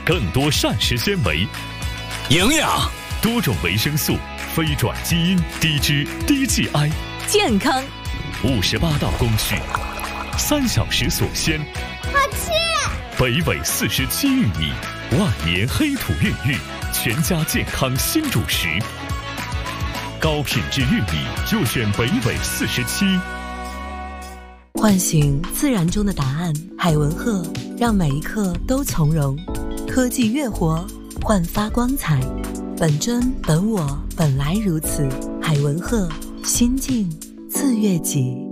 更多膳食纤维、 营养、 多种维生素、非转基因、低脂、低 GI， 健康 58道工序，3小时锁鲜。 好吃！ 北纬47玉米，万年黑土孕育，全家健康新主食。高品质玉米就选北纬47。 唤醒自然中的答案，海文赫让每一刻都从容。科技乐活，焕发光彩。本真本我，本来如此。海文赫，心静自悦己。